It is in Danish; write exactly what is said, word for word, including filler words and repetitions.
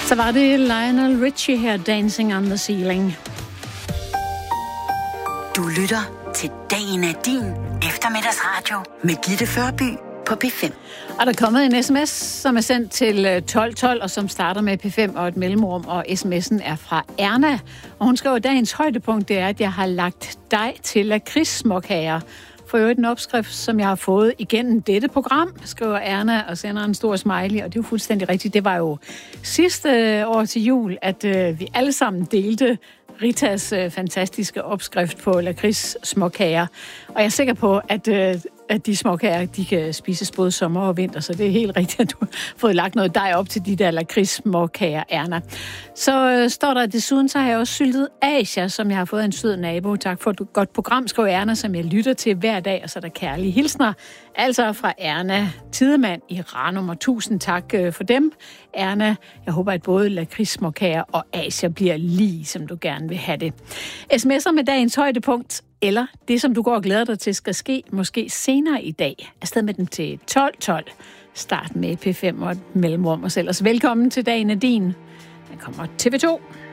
Så var det Lionel Richie her, Dancing on the Ceiling. Du lytter til Dagen er din eftermiddagsradio med Gitte Førby på P fem. Og der er kommet en sms, som er sendt til tolv tolv, og som starter med P fem og et mellemrum, og sms'en er fra Erna. Og hun skriver, dagens højdepunkt det er, at jeg har lagt dig til lakridssmåkager. For øvrigt en opskrift, som jeg har fået igennem dette program, skriver Erna og sender en stor smiley, og det er jo fuldstændig rigtigt. Det var jo sidste år til jul, at øh, vi alle sammen delte Ritas øh, fantastiske opskrift på lakridssmåkager. Og jeg er sikker på, at, øh, at de småkager, de kan spises både sommer og vinter, så det er helt rigtigt, at du har fået lagt noget dej op til de der lakridssmåkager, Erna. Så øh, står der desuden, så har jeg også syltet Asia, som jeg har fået en sød nabo. Tak for et godt program, skriver Erna, som jeg lytter til hver dag, og så er der kærlige hilsner. Altså fra Erna Tidemand i Ranum, og tusind tak øh, for dem, Erna. Jeg håber, at både lakridssmåkager og Asia bliver lige, som du gerne vil have det. Sms'er med dagens højdepunkt, eller det, som du går og glæder dig til, skal ske måske senere i dag. Afsted med den til tolv tolv. Start med P fem og et mellemrum os ellers. Velkommen til Dagen er din. Der kommer T V to.